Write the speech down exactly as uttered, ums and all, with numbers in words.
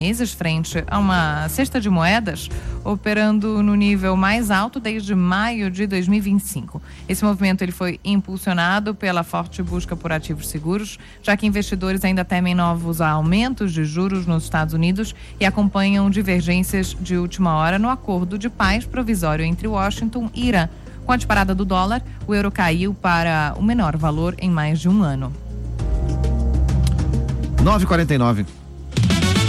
meses frente a uma cesta de moedas operando no nível mais alto desde maio de dois mil e vinte e cinco. Esse movimento ele foi impulsionado pela forte busca por ativos seguros, já que investidores ainda temem novos aumentos de juros nos Estados Unidos e acompanham divergências de última hora no acordo de paz provisório entre Washington e Irã. Com a disparada do dólar, o euro caiu para o menor valor em mais de um ano. nove e quarenta e nove.